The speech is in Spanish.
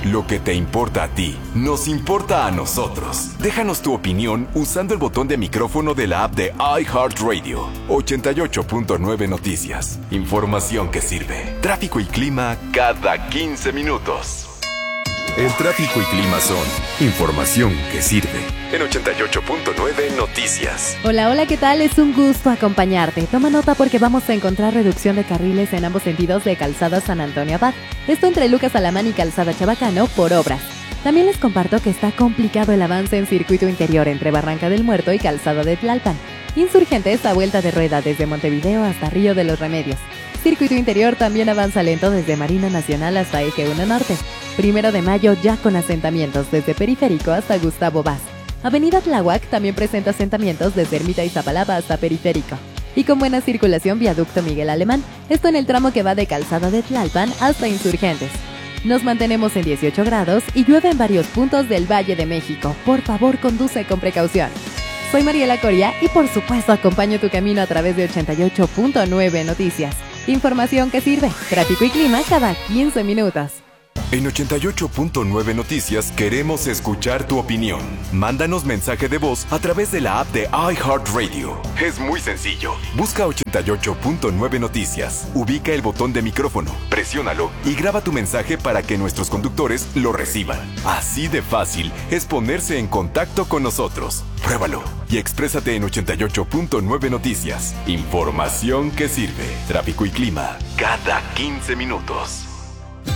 Lo que te importa a ti, nos importa a nosotros. Déjanos tu opinión usando el botón de micrófono de la app de iHeartRadio. 88.9 Noticias. Información que sirve. Tráfico y clima cada 15 minutos. El tráfico y clima son información que sirve. En 88.9 Noticias. Hola, hola, ¿qué tal? Es un gusto acompañarte. Toma nota porque vamos a encontrar reducción de carriles en ambos sentidos de Calzada San Antonio Abad. Esto entre Lucas Alamán y Calzada Chabacano por obras. También les comparto que está complicado el avance en circuito interior entre Barranca del Muerto y Calzada de Tlalpan. Insurgentes a vuelta de rueda desde Montevideo hasta Río de los Remedios. Circuito interior también avanza lento desde Marina Nacional hasta Eje 1 Norte. 1 de Mayo ya con asentamientos desde Periférico hasta Gustavo Vaz. Avenida Tláhuac también presenta asentamientos desde Ermita Iztapalapa hasta Periférico. Y con buena circulación Viaducto Miguel Alemán, esto en el tramo que va de Calzada de Tlalpan hasta Insurgentes. Nos mantenemos en 18 grados y llueve en varios puntos del Valle de México. Por favor, conduce con precaución. Soy Mariela Coria y por supuesto acompaño tu camino a través de 88.9 Noticias. Información que sirve, tráfico y clima cada 15 minutos. En 88.9 Noticias queremos escuchar tu opinión. Mándanos mensaje de voz a través de la app de iHeartRadio. Es muy sencillo. Busca 88.9 Noticias, ubica el botón de micrófono, presiónalo y graba tu mensaje para que nuestros conductores lo reciban. Así de fácil es ponerse en contacto con nosotros. Pruébalo y exprésate en 88.9 Noticias. Información que sirve. Tráfico y clima cada 15 minutos.